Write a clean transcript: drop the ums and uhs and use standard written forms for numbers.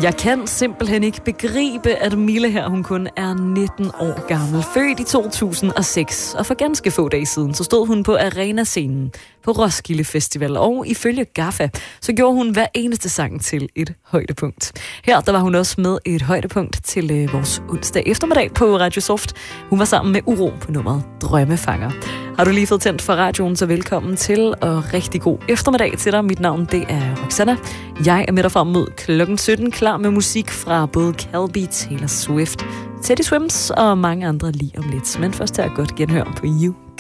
Jeg kan simpelthen ikke begribe, at Mille her, hun kun er 19 år gammel. Født i 2006, og for ganske få dage siden, så stod hun på arenascenen på Roskilde Festival. Og ifølge Gaffa, så gjorde hun hver eneste sang til et højdepunkt. Her, der var hun også med et højdepunkt til vores onsdag eftermiddag på Radio Soft. Hun var sammen med Uro på nummeret Drømmefanger. Har du lige fået tændt for radioen, så velkommen til, og rigtig god eftermiddag til dig. Mit navn, det er Roxanna. Jeg er med dig frem mod klokken 17, klar med musik fra både Calbi, Taylor Swift, Teddy Swims og mange andre lige om lidt. Men først her godt genhør på You